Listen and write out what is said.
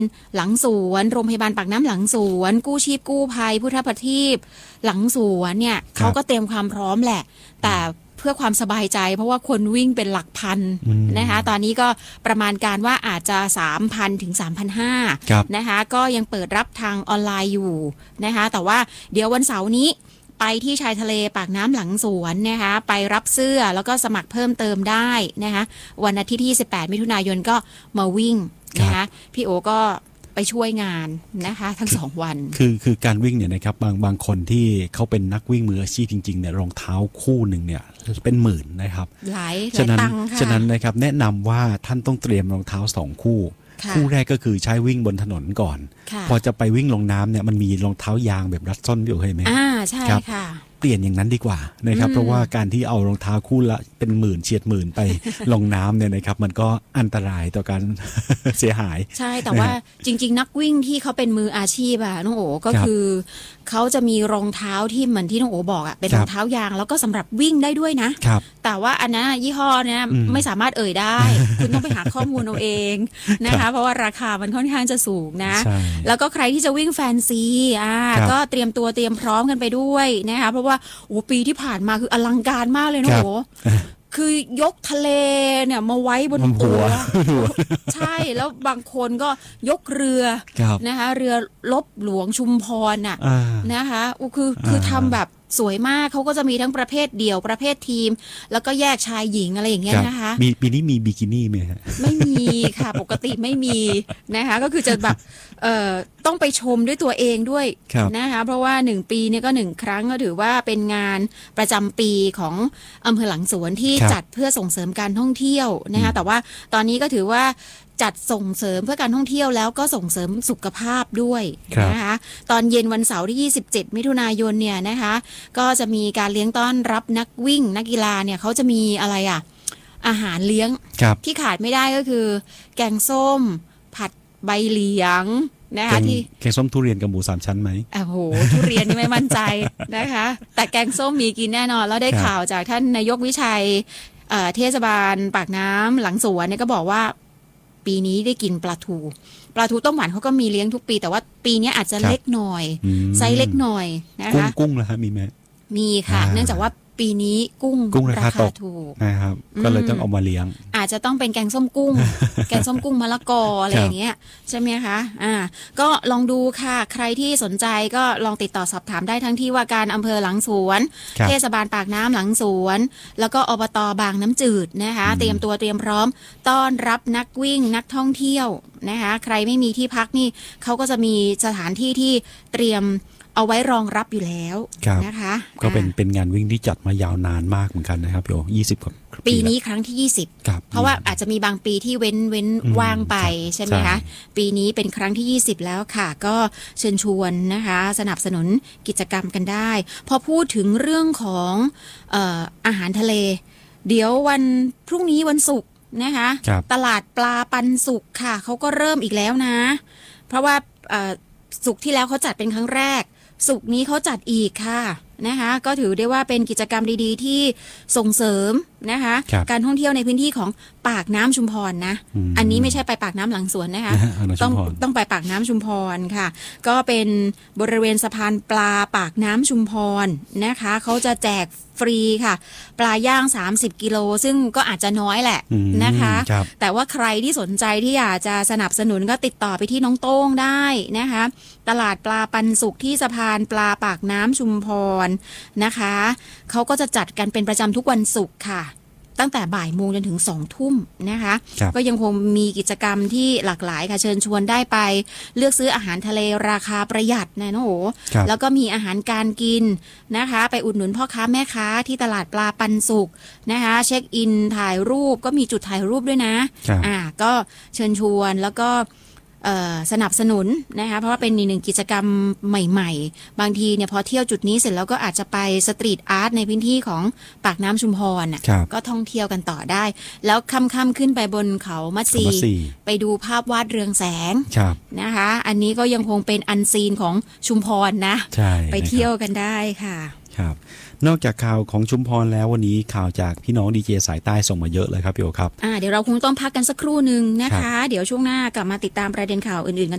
หลังสวนโรงพยาบาลปากน้ำหลังสวนกู้ชีพกู้ภัยพุทธประทีปหลังสวนเนี่ยเขาก็เตรียมความพร้อมแหละแต่เพื่อความสบายใจเพราะว่าคนวิ่งเป็นหลักพันนะคะตอนนี้ก็ประมาณการว่าอาจจะ 3,000 ถึง 3,500 นะคะก็ยังเปิดรับทางออนไลน์อยู่นะคะแต่ว่าเดี๋ยววันเสาร์นี้ไปที่ชายทะเลปากน้ำหลังสวนนะคะไปรับเสื้อแล้วก็สมัครเพิ่มเติมได้นะคะวันอาทิตย์ที่18มิถุนายนก็มาวิ่งนะคะพี่โอก็ไปช่วยงานนะคะทั้ง2วันคือการวิ่งเนี่ยนะครับบางคนที่เขาเป็นนักวิ่งมืออาชีพจริงๆเนี่ยรองเท้าคู่หนึ่งเนี่ยเป็นหมื่นนะครับหลายตังค์ค่ะฉะนั้นนะครับแนะนำว่าท่านต้องเตรียมรองเท้า2คู่แรกก็คือใช้วิ่งบนถนนก่อนพอจะไปวิ่งลงน้ำเนี่ยมันมีรองเท้ายางแบบรัดส้นอยู่เคยไหมใช่ค่ะเปลี่ยนอย่างนั้นดีกว่านะครับเพราะว่าการที่เอารองเท้าคู่ละเป็นหมื่นเฉียดหมื่นไปลงน้ำเนี่ยนะครับมันก็อันตรายต่อการ เสียหายใช่แต่ว่าจริงๆนักวิ่งที่เขาเป็นมืออาชีพอะน้องโอก็คือเขาจะมีรองเท้าที่เหมือนที่น้องโอบอกอะเป็นรองเท้ายางแล้วก็สำหรับวิ่งได้ด้วยนะแต่ว่าอันนั้นยี่ห้อเนี่ยไม่สามารถเอ่ยได้ คุณต้องไปหาข้อมูลเอาเองนะคะเพราะว่าราคามันค่อนข้างจะสูงนะแล้วก็ใครที่จะวิ่งแฟนซีก็เตรียมตัวเตรียมพร้อมกันไปด้วยนะคะเพราะว่าปีที่ผ่านมาคืออลังการมากเลยนะโหคือยกทะเลเนี่ยมาไว้บนหัวใช่แล้วบางคนก็ยกเรือนะคะเรือลบหลวงชุมพรน่ะนะคะคือทำแบบสวยมากเขาก็จะมีทั้งประเภทเดี่ยวประเภททีมแล้วก็แยกชายหญิงอะไรอย่างเงี้ยนะคะปีนี้มีบิกินี่ไหมฮะไม่มีค่ะปกติไม่มีนะคะก็คือจะแบบต้องไปชมด้วยตัวเองด้วยนะคะเพราะว่า1ปีเนี่ยก็1ครั้งก็ถือว่าเป็นงานประจำปีของอำเภอหลังสวนที่จัดเพื่อส่งเสริมการท่องเที่ยวนะคะแต่ว่าตอนนี้ก็ถือว่าจัดส่งเสริมเพื่อการท่องเที่ยวแล้วก็ส่งเสริมสุขภาพด้วยนะคะตอนเย็นวันเสาร์ที่27มิถุนายนเนี่ยนะคะก็จะมีการเลี้ยงต้อนรับนักวิ่งนักกีฬาเนี่ยเขาจะมีอะไรอาหารเลี้ยงที่ขาดไม่ได้ก็คือแกงส้มผัดใบเหลียงนะคะที่แกงส้มทุเรียนกับหมู3ชั้นไหมโอ้โหทุเรียนนี่ไม่มั่นใจนะคะแต่แกงส้มมีกินแน่นอนแล้วได้ข่าวจากท่านนายกวิชัยเทศบาลปากน้ำหลังสวนเนี่ยก็บอกว่าปีนี้ได้กินปลาทูต้มหวานเขาก็มีเลี้ยงทุกปีแต่ว่าปีนี้อาจจะเล็กหน่อยไซส์เล็กหน่อยนะคะกุ้งเหรอฮะมีไหมมีค่ะเนื่องจากว่าปีนี้กุ้งราคาถูกนะครับก็เลยต้องเอามาเลี้ยงอาจจะต้องเป็นแกงส้มกุ้ง แกงส้มกุ้งมะละกออะไรอย่างเงี้ยใช่ไหมคะก็ลองดูค่ะใครที่สนใจก็ลองติดต่อสอบถามได้ทั้งที่ว่าการอำเภอหลังสวนเทศบาลปากน้ำหลังสวนแล้วก็อบต.บางน้ำจืดนะคะเตรียมตัวเตรียมพร้อมต้อนรับนักวิ่งนักท่องเที่ยวนะคะใครไม่มีที่พักนี่เขาก็จะมีสถานที่ที่เตรียมเอาไว้รองรับอยู่แล้วนะคะก็เป็นงานวิ่งที่จัดมายาวนานมากเหมือนกันนะครับพี่โอ20 กว่าปีนี้ครั้งที่20เพราะว่าอาจจะมีบางปีที่เว้นว่างไปใช่ไหมคะปีนี้เป็นครั้งที่20แล้วค่ะก็เชิญชวนนะคะสนับสนุนกิจกรรมกันได้พอพูดถึงเรื่องของอาหารทะเลเดี๋ยววันพรุ่งนี้วันศุกร์นะคะตลาดปลาปันสุกค่ะเขาก็เริ่มอีกแล้วนะเพราะว่าศุกร์ที่แล้วเขาจัดเป็นครั้งแรกศุกร์นี้เขาจัดอีกค่ะนะคะก็ถือได้ว่าเป็นกิจกรรมดีๆที่ส่งเสริมนะคะการท่องเที่ยวในพื้นที่ของปากน้ำชุมพรนะอันนี้ไม่ใช่ไปปากน้ำหลังสวนนะคะต้องไปปากน้ำชุมพรค่ะก็เป็นบริเวณสะพานปลาปากน้ำชุมพรนะคะเขาจะแจกฟรีค่ะปลาย่าง30 กิโลซึ่งก็อาจจะน้อยแหละนะคะแต่ว่าใครที่สนใจที่อยากจะสนับสนุนก็ติดต่อไปที่น้องโต้งได้นะคะตลาดปลาปันสุกที่สะพานปลาปากน้ำชุมพรนะคะเขาก็จะจัดกันเป็นประจำทุกวันศุกร์ค่ะตั้งแต่บ่ายโมงจนถึง20 ทุ่มนะคะก็ยังคงมีกิจกรรมที่หลากหลายค่ะเชิญชวนได้ไปเลือกซื้ออาหารทะเลราคาประหยัดนะโอ้โหแล้วก็มีอาหารการกินนะคะไปอุดหนุนพ่อค้าแม่ค้าที่ตลาดปลาปันสุกนะคะเช็คอินถ่ายรูปก็มีจุดถ่ายรูปด้วยนะก็เชิญชวนแล้วก็สนับสนุนนะคะเพราะว่าเป็นอีกหนึ่งกิจกรรมใหม่ๆบางทีเนี่ยพอเที่ยวจุดนี้เสร็จแล้วก็อาจจะไปสตรีทอาร์ตในพื้นที่ของปากน้ำชุมพรก็ท่องเที่ยวกันต่อได้แล้วค่ำๆขึ้นไปบนเขามัดซีไปดูภาพวาดเรืองแสงนะคะอันนี้ก็ยังคงเป็นอันซีนของชุมพรนะไปเที่ยวกันได้ค่ะครับนอกจากข่าวของชุมพรแล้ววันนี้ข่าวจากพี่น้องดีเจสายใต้ส่งมาเยอะเลยครับพี่โอครับเดี๋ยวเราคงต้องพักกันสักครู่หนึ่งนะคะเดี๋ยวช่วงหน้ากลับมาติดตามประเด็นข่าวอื่นๆกัน